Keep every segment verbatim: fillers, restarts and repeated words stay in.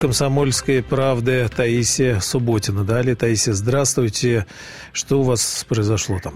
«Комсомольской правды» Таисия Субботина. Далее, Таисия, здравствуйте. Что у вас произошло там?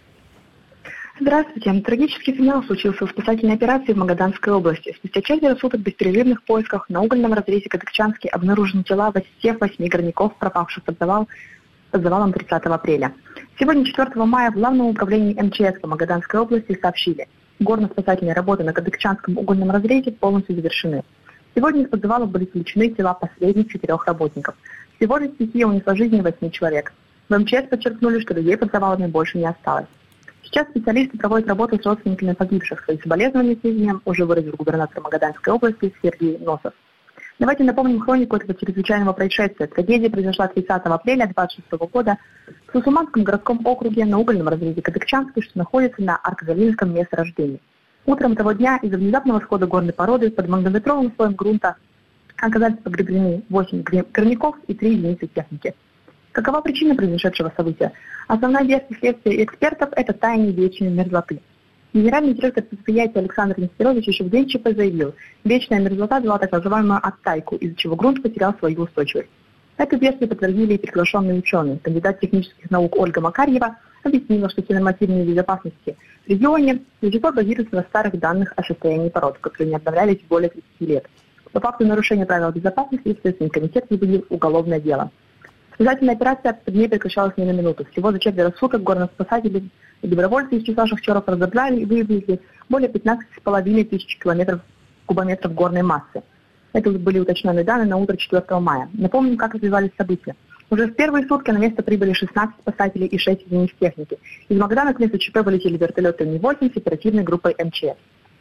Здравствуйте. Трагический финал случился в спасательной операции в Магаданской области. Спустя четверо суток бесперерывных поисков на угольном разрезе Кадыкчанске обнаружены тела всех восьми горняков, пропавших под, завал, под завалом тридцатого апреля. Сегодня, четвёртого мая, в Главном управлении эм че эс по Магаданской области сообщили, горно-спасательные работы на Кадыкчанском угольном разрезе полностью завершены. Сегодня из-под завалов были извлечены тела последних четырех работников. Всего же стихия унесла жизни восьми человек. В эм че эс подчеркнули, что людей под завалами больше не осталось. Сейчас специалисты проводят работу с родственниками погибших. Свои соболезнования с ним уже выразил губернатор Магаданской области Сергей Носов. Давайте напомним хронику этого чрезвычайного происшествия. Трагедия произошла тридцатого апреля две тысячи двадцать шестого года в Сусуманском городском округе на угольном разрезе Кадыкчанской, что находится на Аркадалинском месторождении. Утром того дня из-за внезапного схода горной породы под многометровым слоем грунта оказались погребены восемь горняков и три единицы техники. Какова причина произошедшего события? Основная версия следствия экспертов – это таяние вечной мерзлоты. Генеральный директор предприятия Александр Нестерович еще в день ЧП заявил, вечная мерзлота дала так называемую оттайку, из-за чего грунт потерял свою устойчивость. Эту версию подтвердили и приглашенные ученые. Кандидат технических наук Ольга Макарьева объяснила, что все нормативные безопасности в регионе до сих пор базируются на старых данных о состоянии пород, которые не обновлялись более тридцати лет. По факту нарушения правил безопасности Следственный комитет возбудил уголовное дело. Спасательная операция не прекращалась ни на минуту. Всего за четверо суток горноспасатели и добровольцы из числа шахтеров разобрали и выявили более пятнадцати с половиной тысяч километров кубометров горной массы. Это были уточненные данные на утро четвёртого мая. Напомним, как развивались события. Уже в первые сутки на место прибыли шестнадцать спасателей и шесть единиц техники. Из Магадана к месту ЧП вылетели вертолеты Ми восемь с оперативной группой эм че эс.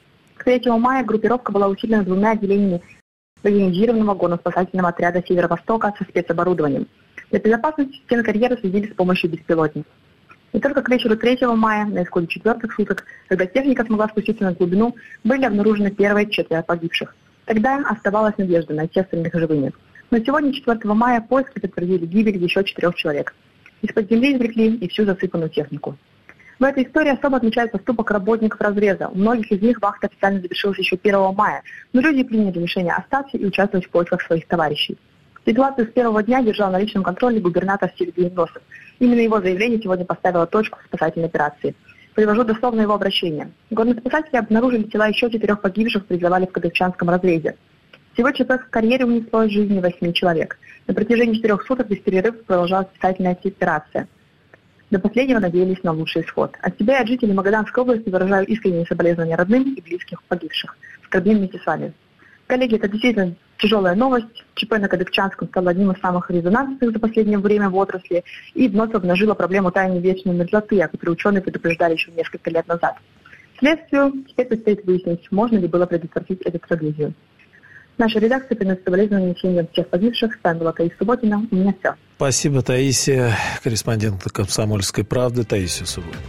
К третьему мая группировка была усилена двумя отделениями военизированного горно-спасательного отряда Северо-Востока со спецоборудованием. Для безопасности стены карьера следили с помощью беспилотников. И только к вечеру третьего мая, на исходе четвертых суток, когда техника смогла спуститься на глубину, были обнаружены первые четверо погибших. Тогда оставалась надежда найти остальных живыми. Но сегодня, четвёртого мая, поиски подтвердили гибель еще четырех человек. Из-под земли извлекли и всю засыпанную технику. В этой истории особо отмечают поступок работников разреза. У многих из них вахта официально завершилась еще первого мая, но люди приняли решение остаться и участвовать в поисках своих товарищей. Ситуацию с первого дня держал на личном контроле губернатор Сергей Носов. Именно его заявление сегодня поставило точку в спасательной операции. Привожу дословно его обращение. Горноспасатели обнаружили тела еще четырех погибших при завале в Кадыкчанском разрезе. Всего ЧП в карьере унесло жизни восьми человек. На протяжении четырех суток без перерыва продолжалась спасательная операция. До последнего надеялись на лучший исход. От себя и от жителей Магаданской области выражаю искренние соболезнования родным и близких погибших. Скорбим вместе с вами. Коллеги, это действительно тяжелая новость. ЧП на Кадыкчанском стало одним из самых резонансных за последнее время в отрасли и вновь обнажило проблему таяния вечной мерзлоты, о которой ученые предупреждали еще несколько лет назад. Следствию теперь предстоит выяснить, можно ли было предотвратить эту трагедию. Наша редакция приносит соболезнования семьям всех погибших. С вами была Таисия Субботина. У меня все. Спасибо, Таисия. Корреспондент «Комсомольской правды» Таисия Субботина.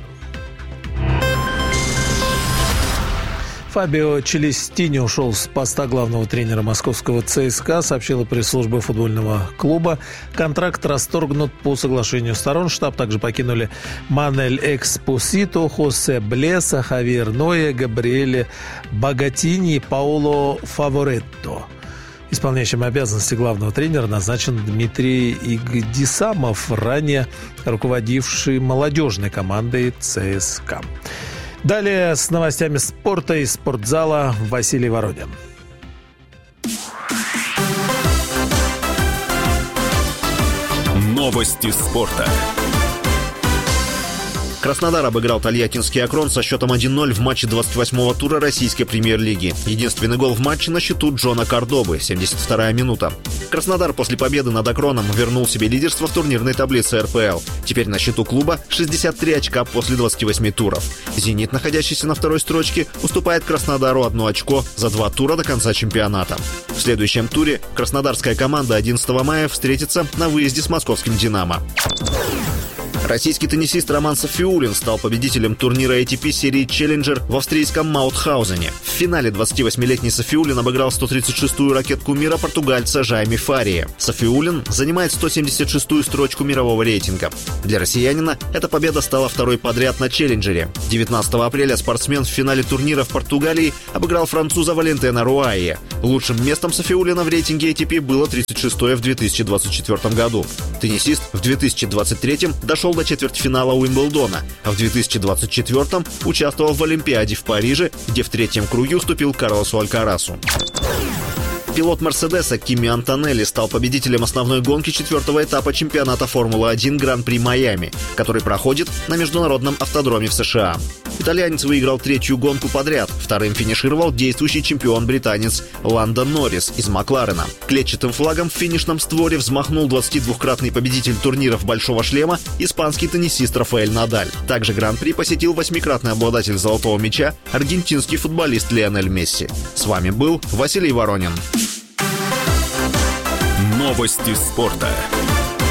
Фабио Челестини ушел с поста главного тренера московского ЦСКА, сообщила пресс-служба футбольного клуба. Контракт расторгнут по соглашению сторон. Штаб также покинули Мануэль Экспосито, Хосе Блеса, Хавьер Ноя, Габриэле Багатини и Паоло Фаворетто. Исполняющим обязанности главного тренера назначен Дмитрий Игдисамов, ранее руководивший молодежной командой ЦСКА. Далее с новостями спорта из спортзала Василий Воронин. Новости спорта. Краснодар обыграл Тольяттинский Акрон со счетом один ноль в матче двадцать восьмого тура российской премьер-лиги. Единственный гол в матче на счету Джона Кордобы, семьдесят вторая минута. Краснодар после победы над Акроном вернул себе лидерство в турнирной таблице эр пэ эл. Теперь на счету клуба шестьдесят три очка после двадцати восьми туров. «Зенит», находящийся на второй строчке, уступает Краснодару одно очко за два тура до конца чемпионата. В следующем туре краснодарская команда одиннадцатого мая встретится на выезде с московским «Динамо». Российский теннисист Роман Сафиуллин стал победителем турнира эй ти пи серии «Челленджер» в австрийском Маутхаузене. В финале двадцативосьмилетний Сафиуллин обыграл сто тридцать шестую ракетку мира португальца Жайми Фария. Сафиуллин занимает сто семьдесят шестую строчку мирового рейтинга. Для россиянина эта победа стала второй подряд на «Челленджере». девятнадцатого апреля спортсмен в финале турнира в Португалии обыграл француза Валентена Руайе. Лучшим местом Сафиуллина в рейтинге эй ти пи было тридцать шестое в две тысячи двадцать четвёртом году. Теннисист в две тысячи двадцать третьем дошел до четвертьфинала Уимблдона, а в две тысячи двадцать четвёртом участвовал в Олимпиаде в Париже, где в третьем круге уступил Карлосу Алькарасу. Пилот «Мерседеса» Кими Антонелли стал победителем основной гонки четвертого этапа чемпионата Формулы-один Гран-при Майами, который проходит на международном автодроме в США. Итальянец выиграл третью гонку подряд. Вторым финишировал действующий чемпион-британец Ландо Норрис из Макларена. Клетчатым флагом в финишном створе взмахнул двадцатидвукратный победитель турниров «Большого шлема» испанский теннисист Рафаэль Надаль. Также Гран-при посетил восьмикратный обладатель «Золотого мяча» аргентинский футболист Лионель Месси. С вами был Василий Воронин. Новости спорта.